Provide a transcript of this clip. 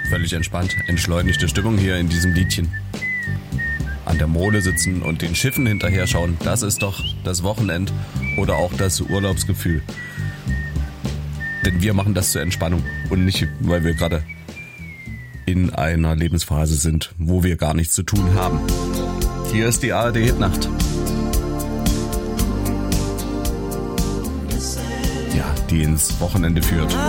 völlig entspannt, entschleunigte Stimmung hier in diesem Liedchen. An der Mole sitzen und den Schiffen hinterher schauen, das ist doch das Wochenend oder auch das Urlaubsgefühl. Denn wir machen das zur Entspannung und nicht, weil wir gerade in einer Lebensphase sind, wo wir gar nichts zu tun haben. Hier ist die ARD Hitnacht. Ja, die ins Wochenende führt.